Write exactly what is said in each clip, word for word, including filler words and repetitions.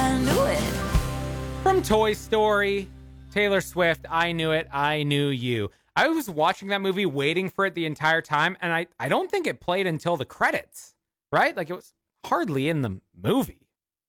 I knew it. From Toy Story, Taylor Swift, I Knew It, I Knew You. I was watching that movie, waiting for it the entire time, and I, I don't think it played until the credits, right? Like, it was hardly in the movie.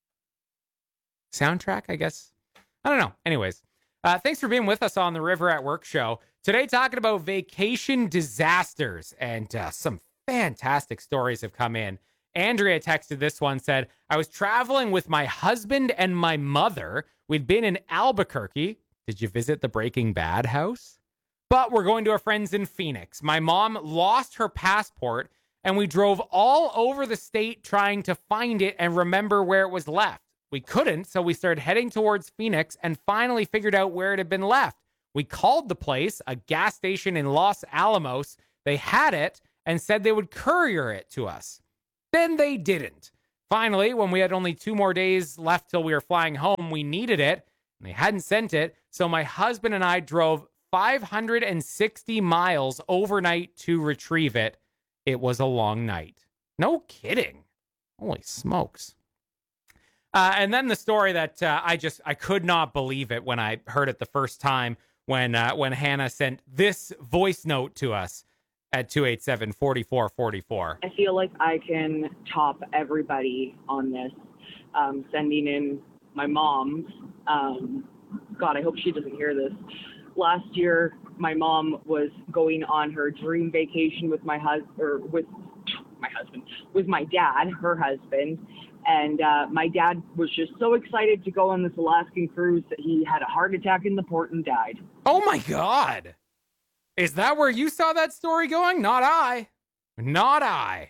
Soundtrack, I guess? I don't know. Anyways, uh, thanks for being with us on the River at Work show. Today, talking about vacation disasters, and uh, some fantastic stories have come in. Andrea texted this one, said, I was traveling with my husband and my mother. We'd been in Albuquerque. Did you visit the Breaking Bad house? But we're going to a friend's in Phoenix. My mom lost her passport, and we drove all over the state trying to find it and remember where it was left. We couldn't, so we started heading towards Phoenix and finally figured out where it had been left. We called the place, a gas station in Los Alamos. They had it and said they would courier it to us. Then they didn't. Finally, when we had only two more days left till we were flying home, we needed it, and they hadn't sent it, so my husband and I drove five hundred sixty miles overnight to retrieve it. It was a long night. No kidding. Holy smokes. Uh, and then the story that uh, I just, I could not believe it when I heard it the first time, when uh, when Hannah sent this voice note to us at two eight seven, four four four four. I feel like I can top everybody on this. Um, sending in my mom's. Um, God, I hope she doesn't hear this. Last year, my mom was going on her dream vacation with my husband, or with my husband, with my dad, her husband. And uh, my dad was just so excited to go on this Alaskan cruise that he had a heart attack in the port and died. Oh my God. Is that where you saw that story going? Not I. Not I.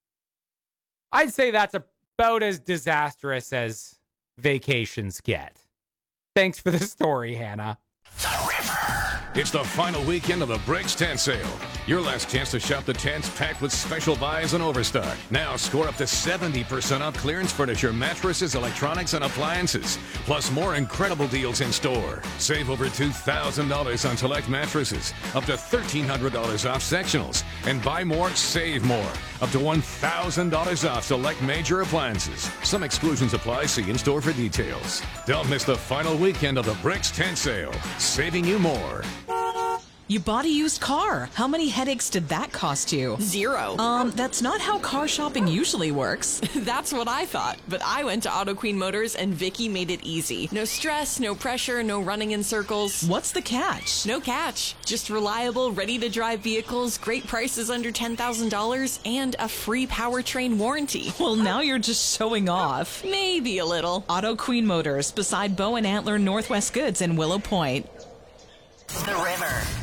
I'd say that's about as disastrous as vacations get. Thanks for the story, Hannah. The River. It's the final weekend of the Bricks Tent Sale. Your last chance to shop the tents packed with special buys and overstock. Now score up to seventy percent off clearance furniture, mattresses, electronics, and appliances. Plus more incredible deals in store. Save over two thousand dollars on select mattresses. Up to thirteen hundred dollars off sectionals. And buy more, save more. Up to one thousand dollars off select major appliances. Some exclusions apply. See in store for details. Don't miss the final weekend of the Bricks Tent Sale. Saving you more. You bought a used car. How many headaches did that cost you? Zero. Um, that's not how car shopping usually works. That's what I thought. But I went to Auto Queen Motors and Vicky made it easy. No stress, no pressure, no running in circles. What's the catch? No catch. Just reliable, ready-to-drive vehicles, great prices under ten thousand dollars, and a free powertrain warranty. Well, now you're just showing off. Maybe a little. Auto Queen Motors, beside Bow and Antler Northwest Goods in Willow Point. The River.